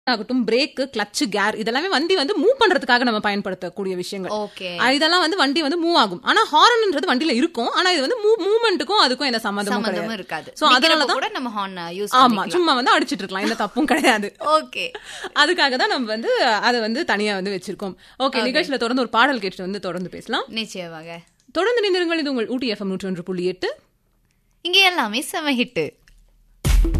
ஆகட்டும், break, clutch, care இதெல்லாமே வண்டி வந்து மூவ் பண்றதுக்காக நம்ம பயன்படுத்தக்கூடிய விஷயங்கள். இதெல்லாம் வந்து வண்டி வந்து மூவ் ஆகும். ஆனா ஹார்ன்ன்றது வண்டியில இருக்கும். ஆனா இது வந்து மூவ்மெண்ட்டுக்கும் அதுக்கும் எந்த சம்பந்தமும் இருக்காது. சோ அதனாலதான் நம்ம ஹார்ன் யூஸ் ஆமா சும்மா வந்து அடிச்சிட்டு இருக்கலாம், எந்த தப்பும் கிடையாது. ஓகே, அதுக்காக தான் நம்ம வந்து அதை வந்து தனியா வந்து வச்சிருக்கோம். ஓகே, நிகழ்ச்சியில தொடர்ந்து ஒரு பாடல் கேட்டு வந்து தொடர்ந்து பேசலாம். நிச்சயமாக தொடர்ந்து நினைந்திருங்கள். இது உங்கள் ஊட்டி FM 101.8. இங்க எல்லாமே செம ஹிட்.